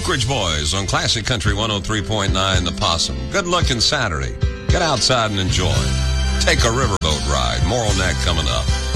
Oak Ridge Boys on Classic Country 103.9 The Possum. Good looking Saturday. Get outside and enjoy. Take a riverboat ride. Moral Neck coming up.